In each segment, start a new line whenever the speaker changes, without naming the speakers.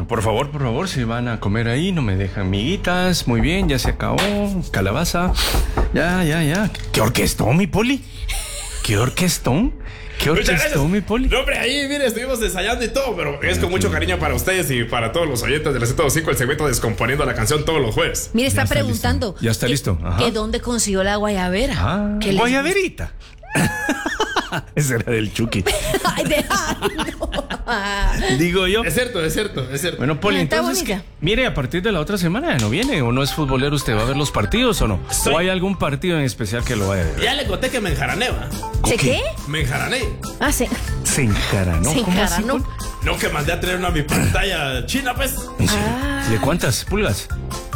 por favor, si van a comer ahí, no me dejan miguitas. Muy bien, ya se acabó. Calabaza. Ya. ¿Qué orquestón, mi Poli? ¿Qué orquestón? ¿Qué orquestón, mi Poli?
No, hombre, ahí, mire, estuvimos ensayando y todo, pero es con mucho cariño para ustedes y para todos los oyentes de la 105, el segmento Descomponiendo la Canción todos los jueves.
Mire, está preguntando.
Ya está listo. Ajá.
¿Que dónde consiguió la guayabera? ¿Qué les
Guayaberita. Ese era del Chucky.
Ay,
Digo yo.
Es cierto.
Bueno, Poli,
Está
entonces,
bonita.
mire, a partir de la otra semana no viene, o no es futbolero, ¿usted va a ver los partidos o no? ¿O hay algún partido en especial que lo vaya a ver?
Ya le conté que me enjarané, ¿va?
¿Se qué?
Me enjarané.
Ah, sí.
Se encaranó.
Se
¿Cómo así,
encaranó.
Poli?
No, que mandé a traer una a mi pantalla china, pues.
¿En serio? ¿De cuántas pulgas?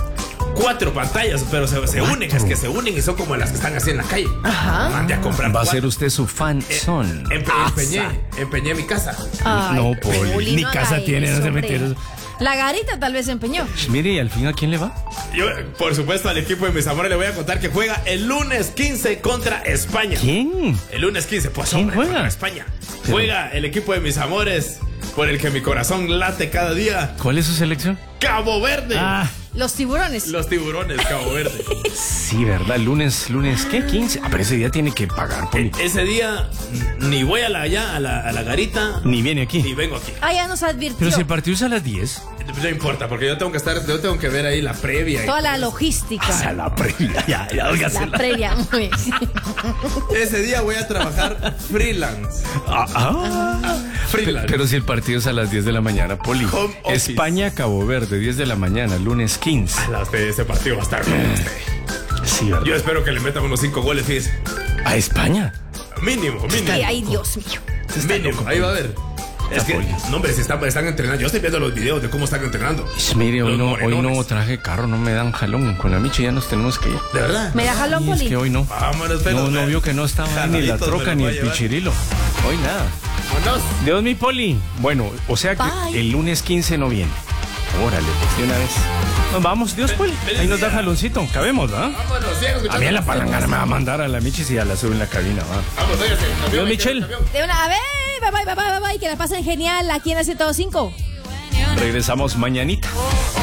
4 pantallas, pero se unen, es que se unen y son como las que están así en la calle.
Ajá.
Mandé a comprar.
Va a
4.
ser usted su fan son.
Empeñé mi casa.
Ay,
No, Poli, ni
no
casa
haga
tiene, no
eso,
se
hombre.
metieron.
La garita tal vez se empeñó.
Mire, ¿y al fin a quién le va?
Yo, por supuesto, al equipo de mis amores le voy a contar que juega el lunes 15 contra España.
¿Quién?
El lunes 15, pues
¿Quién
hombre,
juega?
contra España. Juega el equipo de mis amores, por el que mi corazón late cada día.
¿Cuál es su selección?
Cabo Verde.
Los tiburones.
Los tiburones, Cabo Verde.
Sí, ¿verdad? Lunes, ¿qué? 15. Ah, pero ese día tiene que pagar, Poli.
Ese día ni voy a la garita,
Ni viene
ni
aquí.
vengo aquí.
Ah, ya nos advirtió.
Pero si el partido es a las 10.
No importa, porque yo tengo que ver ahí la previa.
Toda la logística.
A la previa. Ya,
La
óigasela.
previa. Muy bien.
Ese día voy a trabajar freelance. Freelance.
Pero si el partido es a las 10 de la mañana, Poli.
Home office.
España, Cabo Verde, 10 de la mañana, lunes 15.
Ese partido va a estar bien.
Sí, ¿verdad?
Yo espero que le metan unos 5 goles, fíjese.
¿A España?
Mínimo.
Ay, Dios mío.
Mínimo. Ahí va a ver. Es que, no, hombre, si están entrenando. Yo estoy viendo los videos de cómo están entrenando.
Mire, hoy
Los
no
morenones.
traje carro, no me dan jalón. Con la Michi ya nos tenemos que ir.
¿De verdad?
¿Me da jalón,
Y es
Poli?
que hoy no.
Vámonos, pero.
No vio que no estaba ni la
Jaladitos me
troca
los
ni
voy a
el
llevar.
pichirilo. Hoy nada.
Vámonos.
Dios, mi Poli. Bueno, o sea que
Bye.
el lunes 15 no viene. Órale, pues de una vez. Nos vamos, Dios, Poli. Ahí nos da jaloncito. Cabemos, ¿ah?
Vámonos, sigan escuchando.
A mí en la palangana me va a mandar a la Michi si ya la sube en la cabina, va.
Vamos, váyase.
Dios, Michelle.
De una vez. Bye. Que la pasen genial aquí en la 105.
Regresamos mañanita.